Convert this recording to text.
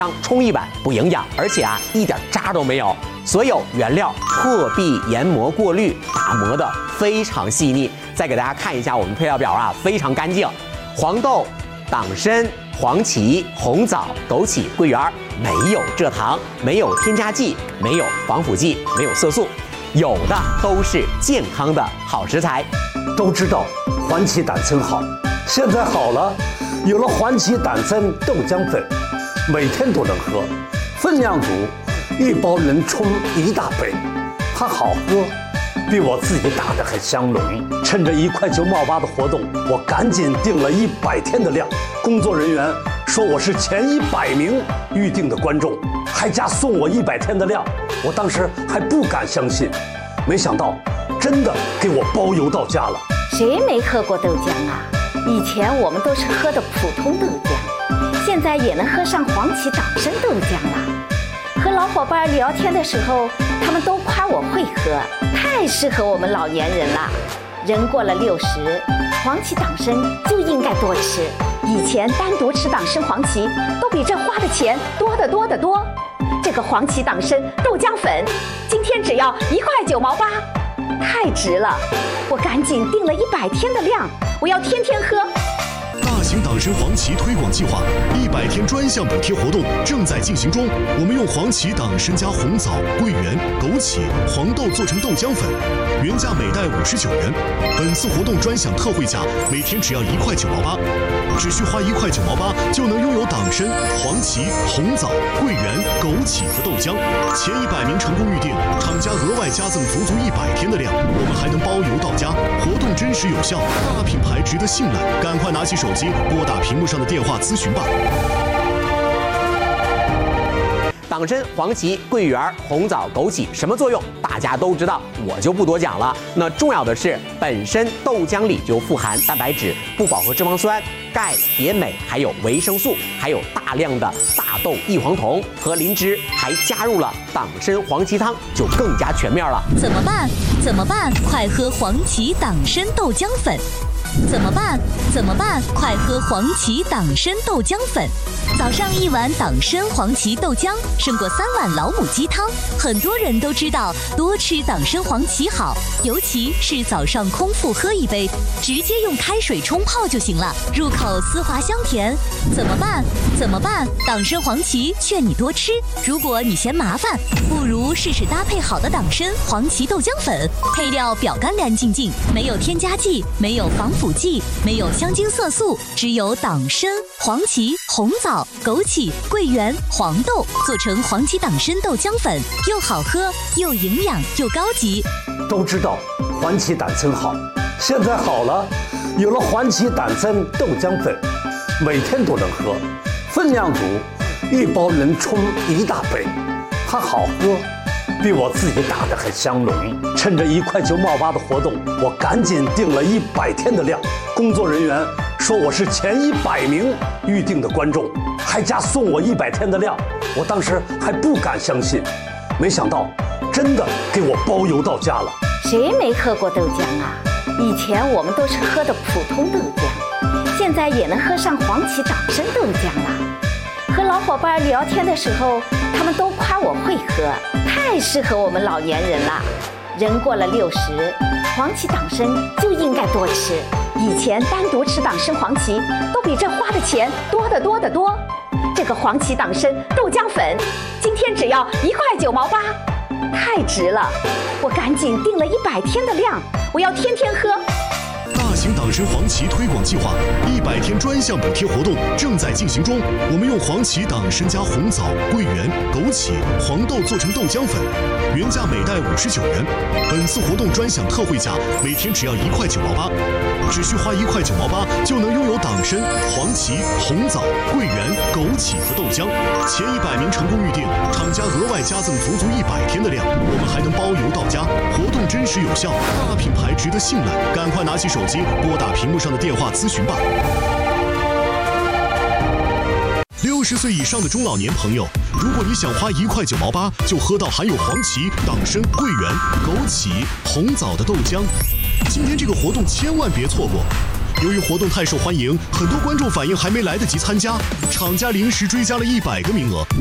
冲一碗不营养，而且一点渣都没有。所有原料破壁研磨过滤，打磨的非常细腻。再给大家看一下我们配料表非常干净。黄豆、党参、黄芪、红枣、枸杞、桂圆，没有蔗糖，没有添加剂，没有防腐剂，没有色素，有的都是健康的好食材。 都知道黄芪党参好，现在好了，有了黄芪党参豆浆粉，每天都能喝，分量足，1包能冲1大杯，它好喝，比我自己打的还香浓。趁着1块9毛8的活动，我赶紧订了100天的量。工作人员说我是前100名预定的观众，还加送我100天的量。我当时还不敢相信，没想到真的给我包邮到家了。 谁没喝过豆浆啊？以前我们都是喝的普通豆浆，现在也能喝上黄芪党参豆浆了。和老伙伴聊天的时候，他们都夸我会喝，太适合我们老年人了。人过了60，黄芪党参就应该多吃。以前单独吃党参黄芪都比这花的钱多得多得多。这个黄芪党参豆浆粉，今天只要1块9毛8，太值了！我赶紧订了100天的量，我要天天喝。 大型党参黄芪推广计划100天专项补贴活动正在进行中。我们用黄芪党参加红枣、桂圆、枸杞、黄豆做成豆浆粉，原价每袋59元。本次活动专享特惠价，每天只要1块9毛8，只需花1块9毛8就能拥有党参、黄芪、红枣、桂圆、枸杞和豆浆。前100名成功预定，厂家额外加赠足100天的量，我们还能包邮到家。活动真实有效，大品牌值得信赖，赶快拿起手机拨打屏幕上的电话咨询吧。 党参、黄芪、桂圆、红枣、枸杞什么作用？大家都知道，我就不多讲了。那重要的是，本身豆浆里就富含蛋白质、不饱和脂肪酸、钙、碘、镁，还有维生素，还有大量的大豆异黄酮和磷脂，还加入了党参黄芪汤，就更加全面了。 怎么办？怎么办？快喝黄芪党参豆浆粉！怎么办？怎么办？快喝黄芪党参豆浆粉！早上1碗党参黄芪豆浆，胜过3碗老母鸡汤。很多人都知道多吃党参黄芪好，尤其是早上空腹喝一杯，直接用开水冲泡就行了，入口丝滑香甜。怎么办？怎么办？党参黄芪劝你多吃。如果你嫌麻烦，不如试试搭配好的党参黄芪豆浆粉，配料表干干净净，没有添加剂，没有防腐剂，没有香精色素，只有党参、黄芪、红枣、枸杞、桂圆、黄豆做成黄芪党参豆浆粉，又好喝又营养又高级。 都知道黄芪党参好，现在好了，有了黄芪党参豆浆粉，每天都能喝，分量足，1包能冲1大杯，它好喝，比我自己打的还香浓。趁着1块9毛8的活动，我赶紧订了100天的量。工作人员说我是前100名预定的观众，还加送我100天的量。我当时还不敢相信，没想到真的给我包邮到家了。 谁没喝过豆浆啊？以前我们都是喝的普通豆浆，现在也能喝上黄芪党参豆浆了。和老伙伴聊天的时候，他们都夸我会喝，太适合我们老年人了。人过了60，黄芪党参就应该多吃。以前单独吃党参黄芪都比这花的钱多得多得多。这个黄芪党参豆浆粉，今天只要1块9毛8，太值了！我赶紧订了100天的量，我要天天喝。 大型党参黄芪推广计划100天专项补贴活动正在进行中。我们用黄芪党参加红枣、桂圆、枸杞、黄豆做成豆浆粉，原价每袋59元。本次活动专享特惠价，每天只要1块9毛8，只需花1块9毛8就能拥有党参、黄芪、红枣、桂圆、枸杞和豆浆。前100名成功预定，厂家额外加赠足100天的量，我们还能包邮到家。活动真实有效，大品牌值得信赖，赶快拿起手机拨打屏幕上的电话咨询吧。60岁以上的中老年朋友，如果你想花1块9毛8就喝到含有黄芪、党参、桂圆、枸杞、红枣的豆浆，今天这个活动千万别错过。 由于活动太受欢迎，很多观众反映还没来得及参加，厂家临时追加了100个名额。